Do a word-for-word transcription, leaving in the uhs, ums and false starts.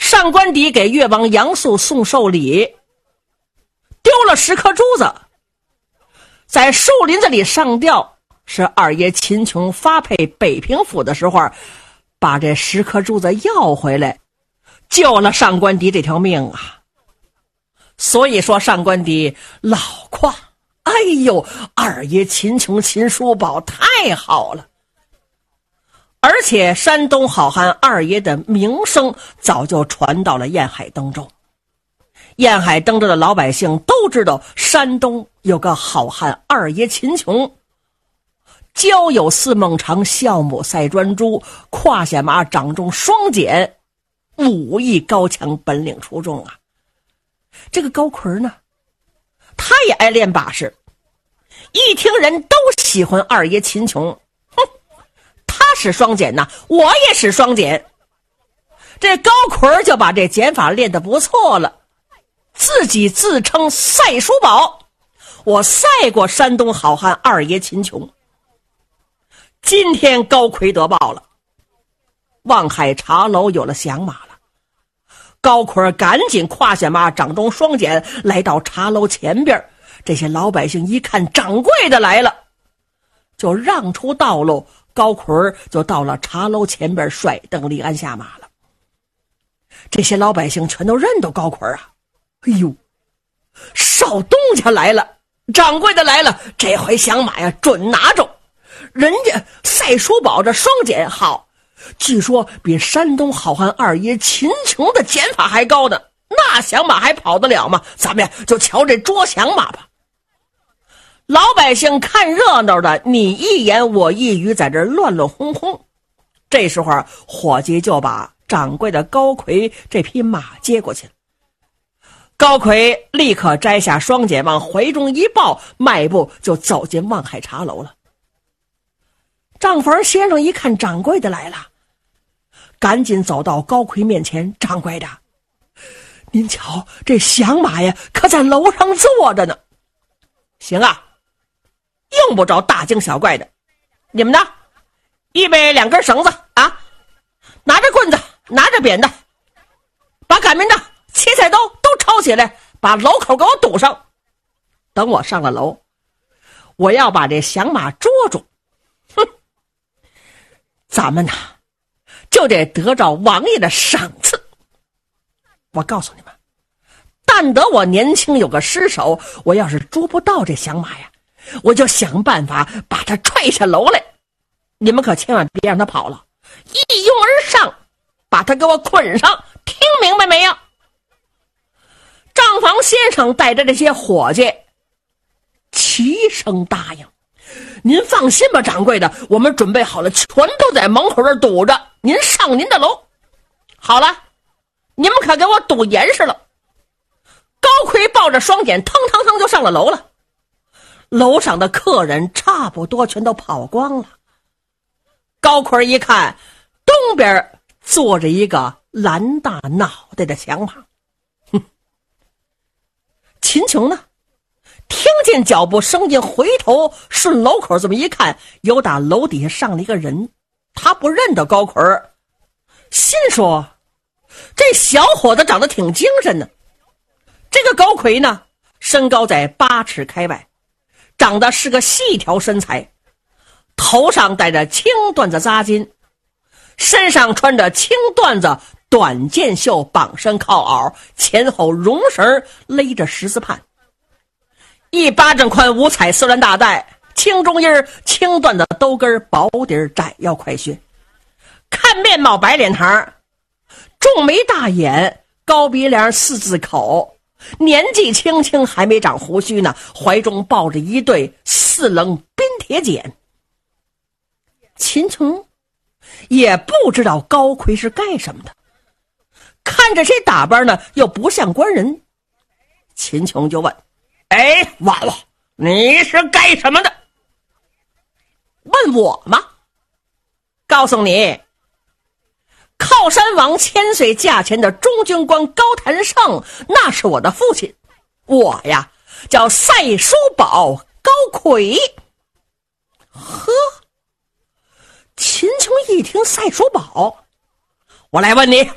上官迪给越王杨素送寿礼，丢了十颗珠子，在树林子里上吊，是二爷秦琼发配北平府的时候，把这十颗珠子要回来，救了上官迪这条命啊。所以说上官迪老夸，哎呦，二爷秦琼秦叔宝太好了。而且山东好汉二爷的名声早就传到了沿海登州，沿海登州的老百姓都知道山东有个好汉二爷秦琼，交友似孟尝，孝母赛专诸，胯下马，掌中双锏，武艺高强，本领出众啊。这个高奎呢，他也爱练把式，一听人都喜欢二爷秦琼，哼，他使双锏呐，我也使双锏。这高奎就把这锏法练得不错了，自己自称赛叔宝，我赛过山东好汉二爷秦琼。今天高奎得报了，望海茶楼有了响马了。高奎赶紧胯下马，掌中双锏，来到茶楼前边。这些老百姓一看掌柜的来了，就让出道路，高奎就到了茶楼前边，甩蹬立鞍下马了。这些老百姓全都认得高奎啊，哎呦，少东家来了，掌柜的来了，这回响马呀准拿着。人家赛叔宝这双锏好，据说比山东好汉二爷秦琼的锏法还高呢，那响马还跑得了吗？咱们呀就瞧这捉响马吧。老百姓看热闹的，你一言我一语，在这乱乱哄哄。这时候伙计就把掌柜的高奎这匹马接过去了。高奎立刻摘下双锏，往怀中一抱，迈步就走进望海茶楼了。账房先生一看掌柜的来了，赶紧走到高奎面前，掌柜的，您瞧这响马呀可在楼上坐着呢。行啊，用不着大惊小怪的。你们呢，预备两根绳子啊，拿着棍子，拿着扁担，把擀面杖、切菜刀都抄起来，把楼口给我堵上。等我上了楼，我要把这响马捉住。哼，咱们呐就得得着王爷的赏赐。我告诉你们，但得我年轻有个尸首，我要是捉不到这响马呀，我就想办法把他踹下楼来。你们可千万别让他跑了，一拥而上，把他给我捆上，听明白没有？账房先生带着这些伙计齐声答应。您放心吧，掌柜的，我们准备好了，全都在门口这堵着，您上您的楼。好了，你们可给我堵严实了。高奎抱着双锏，腾腾腾就上了楼了。楼上的客人差不多全都跑光了。高奎一看，东边坐着一个蓝大脑袋的响马。哼，秦琼呢，听见脚步声音，回头顺楼口这么一看，有打楼底下上了一个人，他不认得高奎，心说这小伙子长得挺精神呢。这个高奎呢，身高在八尺开外，长得是个细条身材，头上戴着青缎子扎巾，身上穿着青缎子短箭袖，绑身靠袄，前后绒绳勒着十字畔，一巴掌宽五彩丝缎大带，青中衣青缎的兜跟，薄底窄腰快靴，看面貌白脸膛，重眉大眼，高鼻梁四字口，年纪轻轻还没长胡须呢，怀中抱着一对四棱冰铁锏。秦琼也不知道高奎是干什么的，看着谁打扮呢又不像官人。秦琼就问，哎，娃娃，你是干什么的？问我吗？告诉你，靠山王千岁驾前的中军官高谭胜，那是我的父亲。我呀叫赛叔宝高奎。呵，秦琼一听赛叔宝，我来问你，